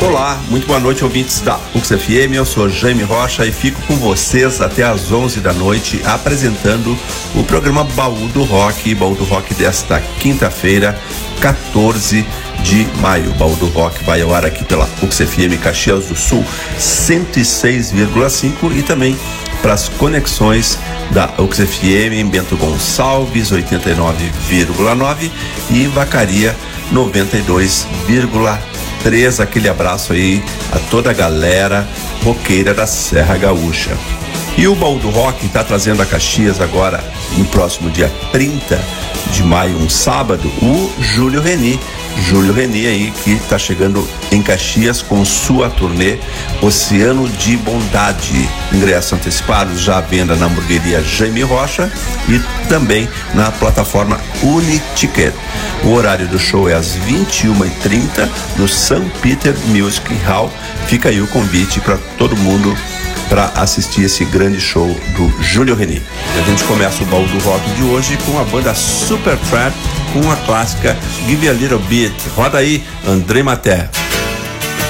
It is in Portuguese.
Olá, muito boa noite, ouvintes da UXFM. Eu sou Jaime Rocha e fico com vocês até às 11 da noite apresentando o programa Baú do Rock desta quinta-feira, 14 de maio. Baú do Rock vai ao ar aqui pela UXFM Caxias do Sul 106,5 e também para as conexões da UXFM em Bento Gonçalves 89,9 e em Vacaria 92,3. Aquele abraço aí a toda a galera roqueira da Serra Gaúcha. E o Baú do Rock está trazendo a Caxias agora, no próximo dia 30 de maio, um sábado, o Júlio Reni. Júlio Reni aí que está chegando em Caxias com sua turnê Oceano de Bondade. Ingressos antecipados já à venda na hamburgueria Jaime Rocha e também na plataforma Uniticket. O horário do show é às 21h30 no St. Peter Music Hall. Fica aí o convite para todo mundo para assistir esse grande show do Júlio Reni. E a gente começa o Baú do Rock de hoje com a banda Supertramp com a clássica Give Me a Little Bit. Roda aí, André Maté.